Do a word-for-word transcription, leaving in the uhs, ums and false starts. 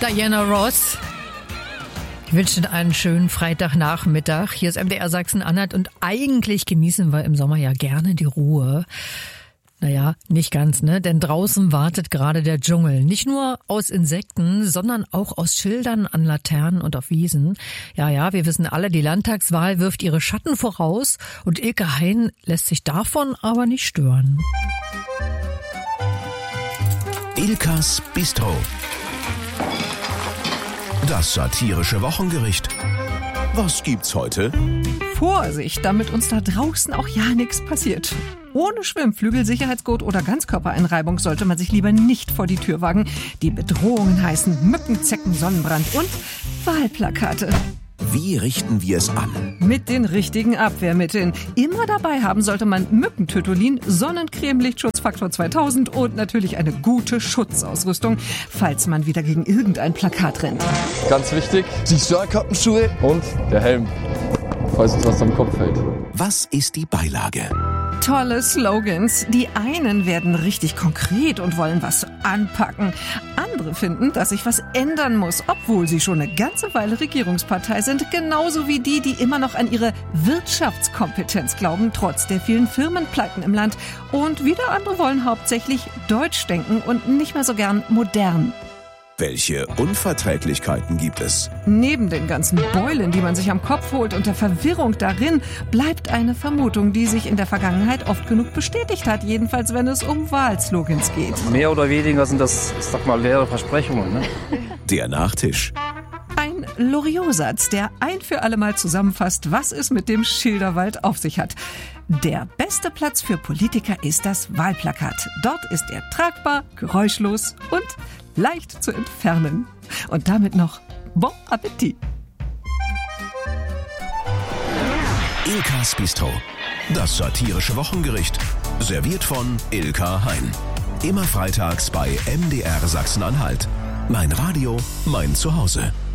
Diana Ross. Ich wünsche Ihnen einen schönen Freitagnachmittag. Hier ist M D R Sachsen-Anhalt und eigentlich genießen wir im Sommer ja gerne die Ruhe. Naja, nicht ganz, ne? Denn draußen wartet gerade der Dschungel. Nicht nur aus Insekten, sondern auch aus Schildern an Laternen und auf Wiesen. Ja, ja, wir wissen alle, die Landtagswahl wirft ihre Schatten voraus und Ilke Hein lässt sich davon aber nicht stören. Ilkas Bistro. Das satirische Wochengericht. Was gibt's heute? Vorsicht, damit uns da draußen auch ja nichts passiert. Ohne Schwimmflügel, Sicherheitsgurt oder Ganzkörpereinreibung sollte man sich lieber nicht vor die Tür wagen. Die Bedrohungen heißen Mücken, Zecken, Sonnenbrand und Wahlplakate. Wie richten wir es an? Mit den richtigen Abwehrmitteln. Immer dabei haben sollte man Mückentötolin, Sonnencreme, Lichtschutzfaktor zweitausend und natürlich eine gute Schutzausrüstung, falls man wieder gegen irgendein Plakat rennt. Ganz wichtig, die Stahlkappenschuhe und der Helm, falls uns was am Kopf fällt. Was ist die Beilage? Tolle Slogans. Die einen werden richtig konkret und wollen was anpacken. Andere finden, dass sich was ändern muss, obwohl sie schon eine ganze Weile Regierungspartei sind. Genauso wie die, die immer noch an ihre Wirtschaftskompetenz glauben, trotz der vielen Firmenpleiten im Land. Und wieder andere wollen hauptsächlich deutsch denken und nicht mehr so gern modern. Welche Unverträglichkeiten gibt es? Neben den ganzen Beulen, die man sich am Kopf holt und der Verwirrung darin, bleibt eine Vermutung, die sich in der Vergangenheit oft genug bestätigt hat, jedenfalls wenn es um Wahlslogans geht. Mehr oder weniger sind das, ich sag mal, leere Versprechungen, ne? Der Nachtisch. Ein Loriot-Satz, der ein für alle Mal zusammenfasst, was es mit dem Schilderwald auf sich hat. Der beste Platz für Politiker ist das Wahlplakat. Dort ist er tragbar, geräuschlos und leicht zu entfernen. Und damit noch Bon Appetit! Ilkas Bistro. Das satirische Wochengericht. Serviert von Ilka Hein. Immer freitags bei M D R Sachsen-Anhalt. Mein Radio, mein Zuhause.